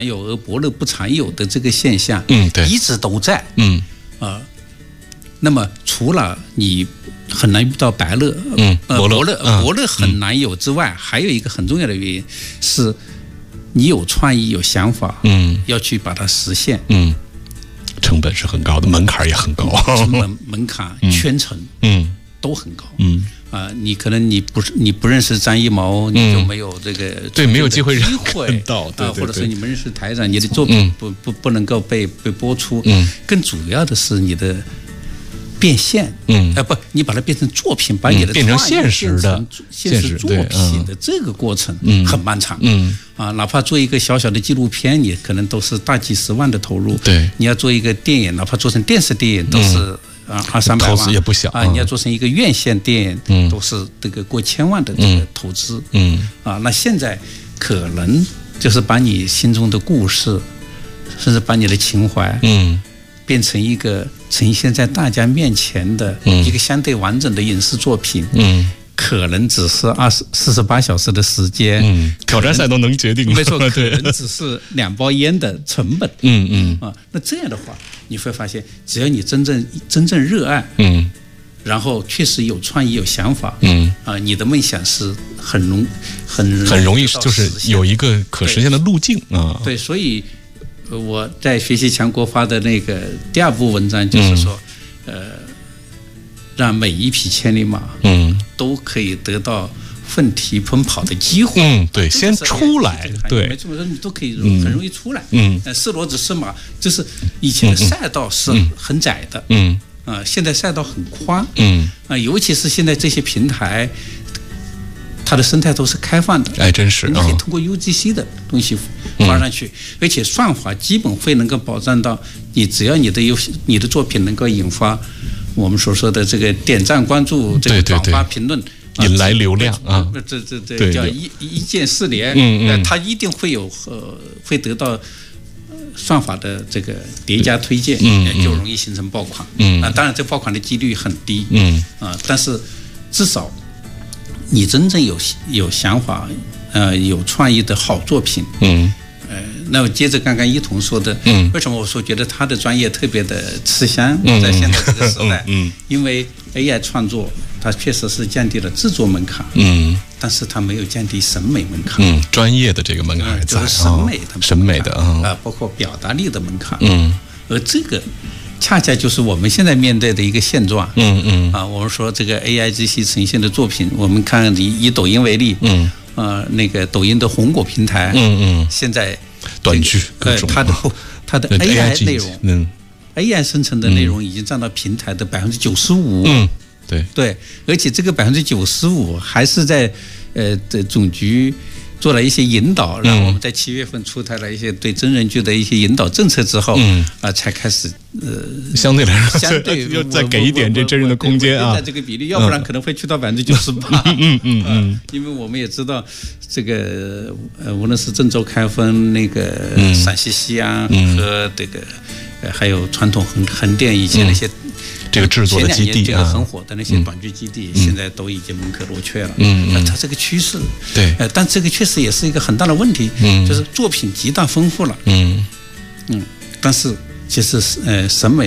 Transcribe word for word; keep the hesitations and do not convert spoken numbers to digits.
有而伯乐不常有的这个现象， 嗯，对， 一直都在， 嗯啊、呃，那么除了你很难遇到伯乐， 嗯， 呃， 伯乐伯乐嗯伯乐很难有之外，还有一个很重要的原因是，你有创意、有想法， 嗯， 要去把它实现， 嗯，成本是很高的，门槛也很高， 成本门槛、圈层， 嗯， 都很高， 嗯。 啊、呃，你可能你不是你不认识张艺谋， 嗯、 你就没有这个对没有机会机会看到，对对对啊，或者是你们认识台长，你的作品不、嗯、不不能够被被播出。 嗯， 更主要的是你的变现， 嗯， 啊不，你把它变成作品，把你的、 嗯、变成现实的现实作品的这个过程， 嗯， 很漫长， 嗯啊，哪怕做一个小小的纪录片，你可能都是大几十万的投入， 对， 你要做一个电影，哪怕做成电视电影，都是。嗯啊，二三百万投资也不小啊！你要做成一个院线电影， 嗯， 都是这个过千万的这个投资， 嗯啊，那现在可能就是把你心中的故事，甚至把你的情怀， 嗯， 变成一个呈现在大家面前的一个相对完整的影视作品， 嗯， 可能只是二十四十八小时的时间， 嗯，挑战赛都能决定， 没错，可能只是两包烟的成本， 嗯嗯啊，那这样的话。你会发现，只要你真正真正热爱， 嗯， 然后确实有创意、有想法， 嗯啊、呃，你的梦想是很容很很容易，就是有一个可实现的路径啊。 对，所以我在学习强国发的那个第二部文章，就是说，嗯、呃，让每一匹千里马，嗯，都可以得到奋蹄奔跑的机会。 嗯，对，先出来，对， 没这么说，你都可以很容易出来。 嗯， 呃，是骡子是马，就是以前的赛道是很窄的。 嗯， 啊、呃，现在赛道很宽。 嗯， 啊、呃，尤其是现在这些平台，它的生态都是开放的。 哎，真是， 你可以通过 U G C 的东西发上去，嗯、而且算法基本会能够保障到你，只要你的游戏、你的作品能够引发我们所说的这个点赞、关注、这个转发、评论。 引来流量啊， 这这这叫一一键四连， 嗯嗯， 它一定会有呃，会得到算法的这个叠加推荐， 嗯， 就容易形成爆款， 嗯， 啊，当然这爆款的几率很低， 嗯， 啊，但是至少你真正有有想法，呃，有创意的好作品， 嗯， 呃，那么接着刚刚一彤说的， 嗯， 为什么我说觉得他的专业特别的吃香， 嗯、 在现在这个时代， 嗯， 因为 A I 创作。它确实是降低了制作门槛， 嗯， 但是它没有降低审美门槛， 嗯，专业的这个门槛还在， 就是审美的、 哦、审美的啊、 呃，包括表达力的门槛， 嗯， 而这个恰恰就是我们现在面对的一个现状， 嗯嗯， 啊，我们说这个 A I G C 呈现的作品，我们看以以抖音为例， 嗯， 呃，那个抖音的红果平台， 嗯嗯， 现在短剧各种， 呃，它的它的 A I 内容， 嗯 ，A I 生成的内容已经占到平台的百分之九十五， 嗯。对对，而且这个百分之九十五还是在呃的总局做了一些引导，让我们在七月份出台了一些对真人剧的一些引导政策之后， 嗯啊、呃，才开始呃相对来说相对要再给一点这真人的空间啊， 在这个比例，要不然可能会去到百分之九十八。 嗯嗯嗯， 因为我们也知道这个呃，无论是郑州开封那个陕西西安和这个呃还有传统横横店以前那些。 这个制作的基地啊，很火的那些短剧基地，现在都已经门可罗雀了。 嗯嗯， 它这个趋势， 对， 呃，但这个确实也是一个很大的问题， 嗯， 就是作品极大丰富了， 嗯嗯，但是其实呃审美。